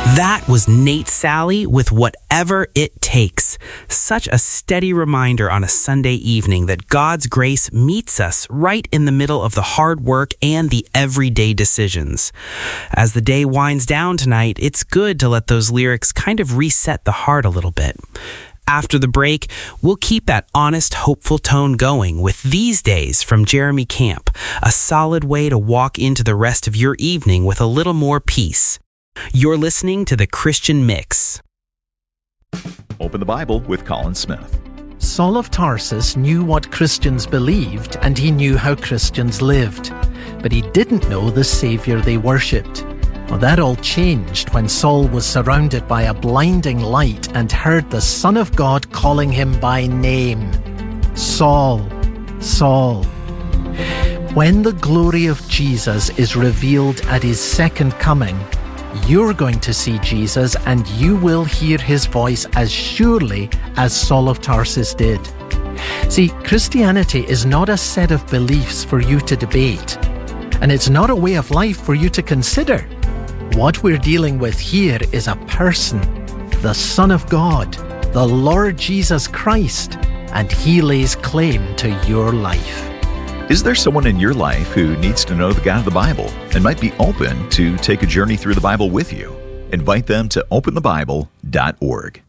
That was Nate Sally with Whatever It Takes. Such a steady reminder on a Sunday evening that God's grace meets us right in the middle of the hard work and the everyday decisions. As the day winds down tonight, it's good to let those lyrics kind of reset the heart a little bit. After the break, we'll keep that honest, hopeful tone going with These Days from Jeremy Camp, a solid way to walk into the rest of your evening with a little more peace. You're listening to The Christian Mix. Open the Bible with Colin Smith. Saul of Tarsus knew what Christians believed, and he knew how Christians lived. But he didn't know the Savior they worshipped. Well, that all changed when Saul was surrounded by a blinding light and heard the Son of God calling him by name. Saul, Saul. When the glory of Jesus is revealed at his second coming, you're going to see Jesus and you will hear his voice as surely as Saul of Tarsus did. See, Christianity is not a set of beliefs for you to debate, and it's not a way of life for you to consider. What we're dealing with here is a person, the Son of God, the Lord Jesus Christ, and he lays claim to your life. Is there someone in your life who needs to know the God of the Bible and might be open to take a journey through the Bible with you? Invite them to openthebible.org.